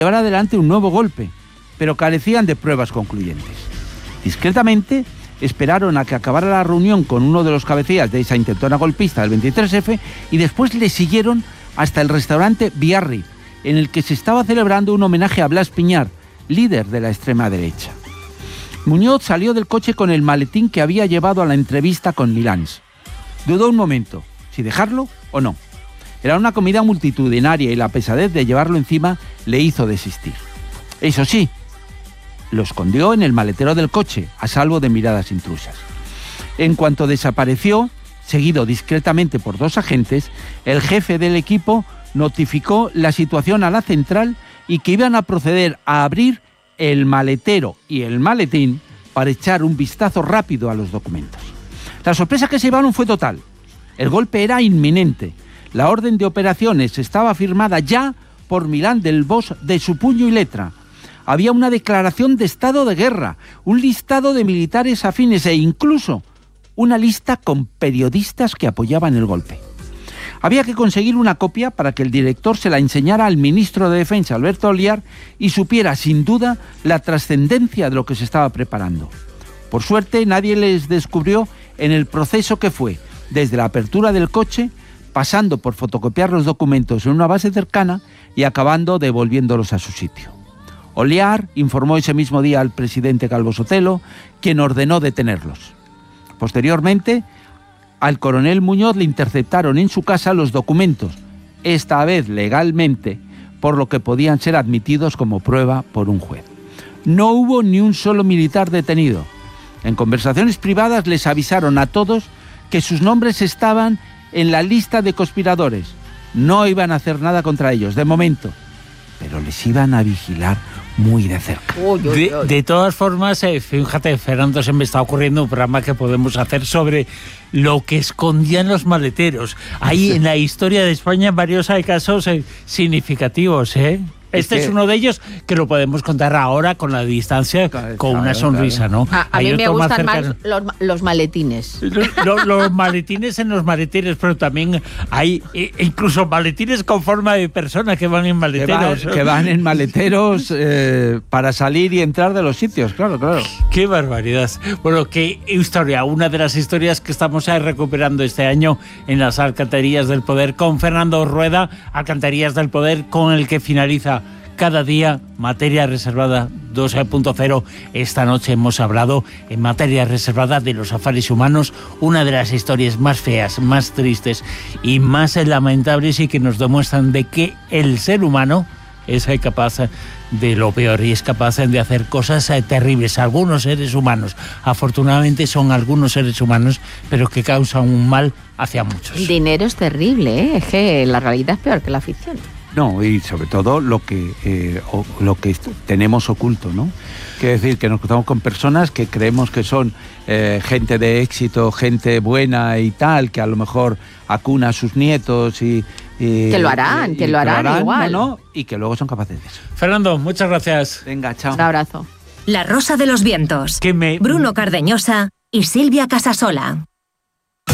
llevar adelante un nuevo golpe, pero carecían de pruebas concluyentes. Discretamente, esperaron a que acabara la reunión con uno de los cabecillas de esa intentona golpista del 23F y después le siguieron hasta el restaurante Biarritz, en el que se estaba celebrando un homenaje a Blas Piñar, líder de la extrema derecha. Muñoz salió del coche con el maletín que había llevado a la entrevista con Milans. Dudó un momento, si dejarlo o no. Era una comida multitudinaria y la pesadez de llevarlo encima le hizo desistir. Eso sí, lo escondió en el maletero del coche, a salvo de miradas intrusas. En cuanto desapareció, seguido discretamente por 2 agentes, el jefe del equipo notificó la situación a la central y que iban a proceder a abrir el maletero y el maletín para echar un vistazo rápido a los documentos. La sorpresa que se llevaron fue total. El golpe era inminente. La orden de operaciones estaba firmada ya por Milán del Bosch de su puño y letra. Había una declaración de estado de guerra, un listado de militares afines e incluso una lista con periodistas que apoyaban el golpe. Había que conseguir una copia para que el director se la enseñara al ministro de Defensa, Alberto Olliar, y supiera sin duda la trascendencia de lo que se estaba preparando. Por suerte, nadie les descubrió en el proceso que fue, desde la apertura del coche, pasando por fotocopiar los documentos en una base cercana y acabando devolviéndolos a su sitio. Olliar informó ese mismo día al presidente Calvo Sotelo, quien ordenó detenerlos. Posteriormente, al coronel Muñoz le interceptaron en su casa los documentos, esta vez legalmente, por lo que podían ser admitidos como prueba por un juez. No hubo ni un solo militar detenido. En conversaciones privadas les avisaron a todos que sus nombres estaban en la lista de conspiradores. No iban a hacer nada contra ellos, de momento, pero les iban a vigilar muy de cerca. De todas formas, fíjate, Fernando, se me está ocurriendo un programa que podemos hacer sobre lo que escondían los maleteros. Hay en la historia de España varios casos significativos, Este es uno de ellos que lo podemos contar ahora con la distancia, con una sonrisa, ¿no? A mí me gustan más los maletines. Los maletines en los maletines, pero también hay incluso maletines con forma de persona que van en maleteros. Que van en maleteros para salir y entrar de los sitios, claro. ¡Qué barbaridad! Bueno, qué historia. Una de las historias que estamos recuperando este año en las Alcantarillas del Poder con Fernando Rueda, Alcantarillas del Poder con el que finaliza cada día Materia Reservada 2.0. Esta noche hemos hablado en Materia Reservada de los afares humanos, una de las historias más feas, más tristes y más lamentables, y que nos demuestran de que el ser humano es capaz de lo peor y es capaz de hacer cosas terribles. Algunos seres humanos, afortunadamente son algunos seres humanos, pero que causan un mal hacia muchos. El dinero es terrible, es que la realidad es peor que la ficción. No, y sobre todo lo que tenemos oculto, ¿no? Quiere decir que nos cruzamos con personas que creemos que son gente de éxito, gente buena y tal, que a lo mejor acuna a sus nietos y que lo harán igual, ¿no? Y que luego son capaces de eso. Fernando, muchas gracias. Venga, chao. Un abrazo. La Rosa de los Vientos. Bruno Cardeñosa y Silvia Casasola.